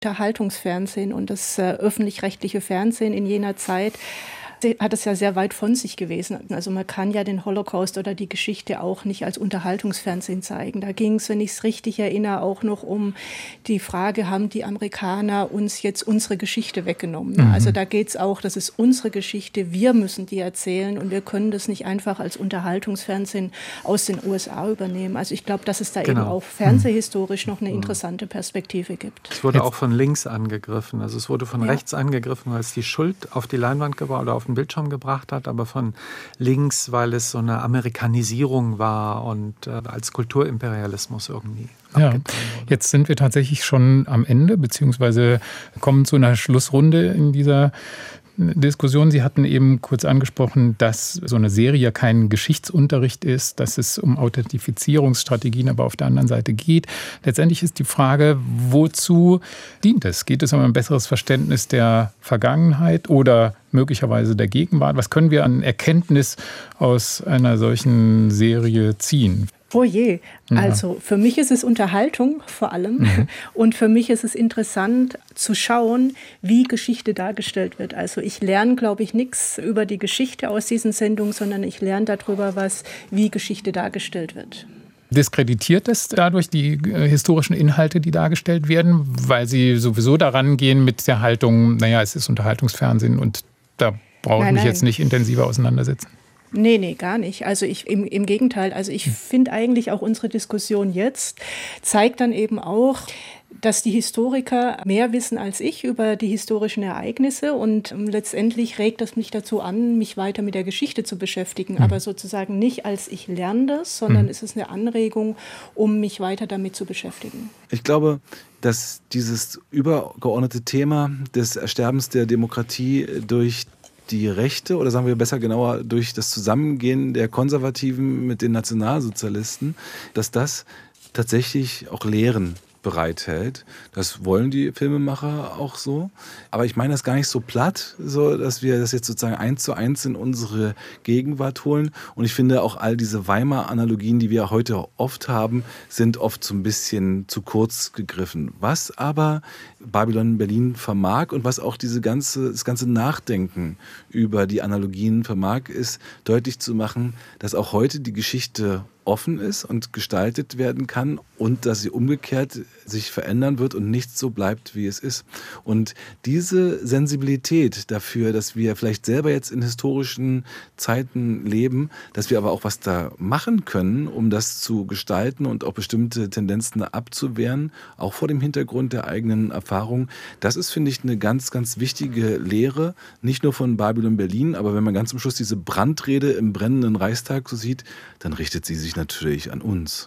Unterhaltungsfernsehen und das öffentlich-rechtliche Fernsehen in jener Zeit hat es ja sehr weit von sich gewesen. Also man kann ja den Holocaust oder die Geschichte auch nicht als Unterhaltungsfernsehen zeigen. Da ging es, wenn ich es richtig erinnere, auch noch um die Frage, haben die Amerikaner uns jetzt unsere Geschichte weggenommen? Mhm. Also da geht es auch, das ist unsere Geschichte, wir müssen die erzählen und wir können das nicht einfach als Unterhaltungsfernsehen aus den USA übernehmen. Also ich glaube, dass es da eben auch fernsehhistorisch noch eine interessante Perspektive gibt. Es wurde auch von links angegriffen, also es wurde von rechts angegriffen, weil es die Schuld auf die Leinwand gebracht oder auf den Bildschirm gebracht hat, aber von links, weil es so eine Amerikanisierung war und als Kulturimperialismus irgendwie abgetan wurde. Jetzt sind wir tatsächlich schon am Ende, beziehungsweise kommen zu einer Schlussrunde in dieser Diskussion. Sie hatten eben kurz angesprochen, dass so eine Serie ja kein Geschichtsunterricht ist, dass es um Authentifizierungsstrategien aber auf der anderen Seite geht. Letztendlich ist die Frage, wozu dient es? Geht es um ein besseres Verständnis der Vergangenheit oder möglicherweise der Gegenwart? Was können wir an Erkenntnis aus einer solchen Serie ziehen? Oh je, also für mich ist es Unterhaltung vor allem und für mich ist es interessant zu schauen, wie Geschichte dargestellt wird. Also ich lerne, glaube ich, nichts über die Geschichte aus diesen Sendungen, sondern ich lerne darüber, wie Geschichte dargestellt wird. Diskreditiert es dadurch die historischen Inhalte, die dargestellt werden, weil sie sowieso daran gehen mit der Haltung, naja, es ist Unterhaltungsfernsehen und da brauche ich mich jetzt nicht intensiver auseinandersetzen? Nee, gar nicht. Also im Gegenteil. Also ich finde eigentlich auch unsere Diskussion jetzt zeigt dann eben auch, dass die Historiker mehr wissen als ich über die historischen Ereignisse und letztendlich regt das mich dazu an, mich weiter mit der Geschichte zu beschäftigen. Aber sozusagen nicht als ich lerne das, sondern es ist eine Anregung, um mich weiter damit zu beschäftigen. Ich glaube, dass dieses übergeordnete Thema des Ersterbens der Demokratie durch die Rechte oder sagen wir besser genauer durch das Zusammengehen der Konservativen mit den Nationalsozialisten, dass das tatsächlich auch Lehren bereithält. Das wollen die Filmemacher auch so. Aber ich meine das gar nicht so platt, so dass wir das jetzt sozusagen 1:1 in unsere Gegenwart holen. Und ich finde auch all diese Weimar-Analogien, die wir heute oft haben, sind oft so ein bisschen zu kurz gegriffen. Was aber Babylon Berlin vermag und was auch das ganze Nachdenken über die Analogien vermag, ist deutlich zu machen, dass auch heute die Geschichte offen ist und gestaltet werden kann und dass sie umgekehrt sich verändern wird und nichts so bleibt, wie es ist. Und diese Sensibilität dafür, dass wir vielleicht selber jetzt in historischen Zeiten leben, dass wir aber auch was da machen können, um das zu gestalten und auch bestimmte Tendenzen abzuwehren, auch vor dem Hintergrund der eigenen Erfahrung, das ist, finde ich, eine ganz, ganz wichtige Lehre, nicht nur von Babylon Berlin, aber wenn man ganz am Schluss diese Brandrede im brennenden Reichstag so sieht, dann richtet sie sich natürlich an uns.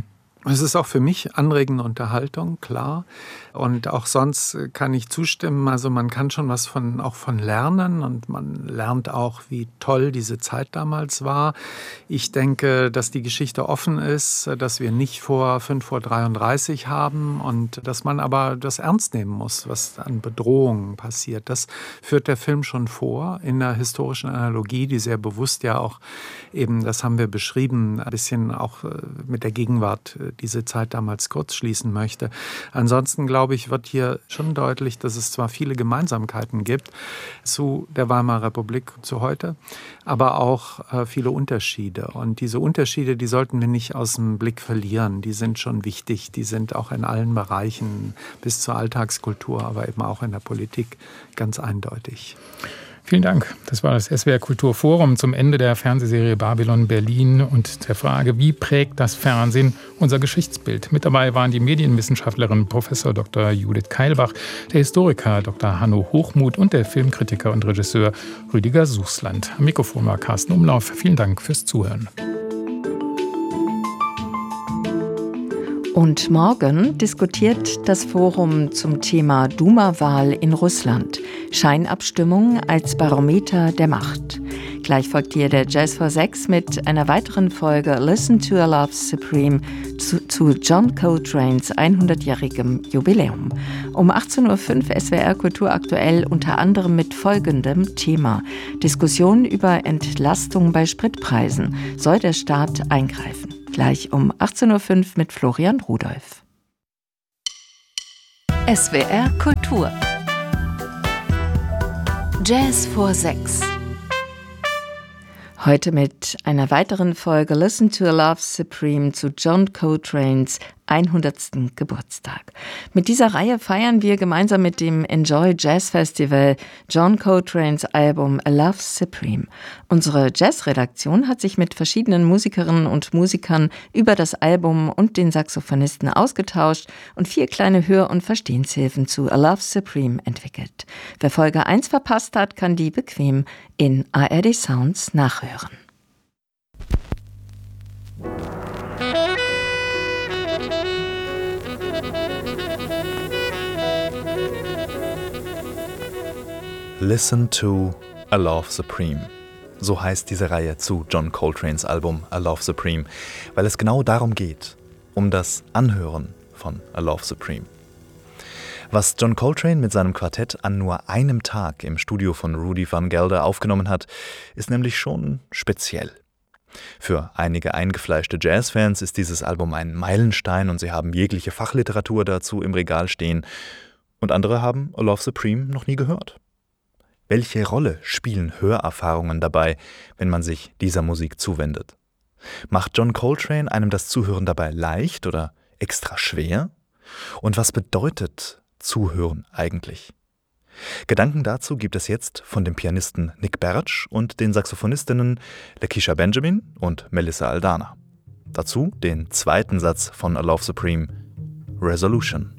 Es ist auch für mich anregende Unterhaltung, klar. Und auch sonst kann ich zustimmen. Also man kann schon was auch von lernen und man lernt auch, wie toll diese Zeit damals war. Ich denke, dass die Geschichte offen ist, dass wir nicht vor 5:33 haben und dass man aber das ernst nehmen muss, was an Bedrohungen passiert. Das führt der Film schon vor in der historischen Analogie, die sehr bewusst ja auch eben, das haben wir beschrieben, ein bisschen auch mit der Gegenwart diese Zeit damals kurz schließen möchte. Ansonsten, glaube ich, wird hier schon deutlich, dass es zwar viele Gemeinsamkeiten gibt zu der Weimarer Republik, zu heute, aber auch viele Unterschiede. Und diese Unterschiede, die sollten wir nicht aus dem Blick verlieren. Die sind schon wichtig. Die sind auch in allen Bereichen bis zur Alltagskultur, aber eben auch in der Politik ganz eindeutig. Vielen Dank. Das war das SWR Kulturforum zum Ende der Fernsehserie Babylon Berlin und der Frage, wie prägt das Fernsehen unser Geschichtsbild? Mit dabei waren die Medienwissenschaftlerin Prof. Dr. Judith Keilbach, der Historiker Dr. Hanno Hochmuth und der Filmkritiker und Regisseur Rüdiger Suchsland. Am Mikrofon war Carsten Umlauf. Vielen Dank fürs Zuhören. Und morgen diskutiert das Forum zum Thema Duma-Wahl in Russland. Scheinabstimmung als Barometer der Macht. Gleich folgt hier der Jazz for Sex mit einer weiteren Folge Listen to a Love Supreme zu John Coltranes 100-jährigem Jubiläum. Um 18:05 Uhr SWR Kultur aktuell unter anderem mit folgendem Thema. Diskussion über Entlastung bei Spritpreisen. Soll der Staat eingreifen? Gleich um 18:05 Uhr mit Florian Rudolph. SWR Kultur. Jazz vor 6. Heute mit einer weiteren Folge Listen to a Love Supreme zu John Coltranes 100. Geburtstag. Mit dieser Reihe feiern wir gemeinsam mit dem Enjoy Jazz Festival John Coltranes Album A Love Supreme. Unsere Jazzredaktion hat sich mit verschiedenen Musikerinnen und Musikern über das Album und den Saxophonisten ausgetauscht und 4 kleine Hör- und Verstehenshilfen zu A Love Supreme entwickelt. Wer Folge 1 verpasst hat, kann die bequem in ARD Sounds nachhören. Listen to A Love Supreme. So heißt diese Reihe zu John Coltranes Album A Love Supreme, weil es genau darum geht, um das Anhören von A Love Supreme. Was John Coltrane mit seinem Quartett an nur einem Tag im Studio von Rudy Van Gelder aufgenommen hat, ist nämlich schon speziell. Für einige eingefleischte Jazzfans ist dieses Album ein Meilenstein und sie haben jegliche Fachliteratur dazu im Regal stehen. Und andere haben A Love Supreme noch nie gehört. Welche Rolle spielen Hörerfahrungen dabei, wenn man sich dieser Musik zuwendet? Macht John Coltrane einem das Zuhören dabei leicht oder extra schwer? Und was bedeutet Zuhören eigentlich? Gedanken dazu gibt es jetzt von dem Pianisten Nick Bertsch und den Saxophonistinnen Lakeisha Benjamin und Melissa Aldana. Dazu den zweiten Satz von A Love Supreme, Resolution.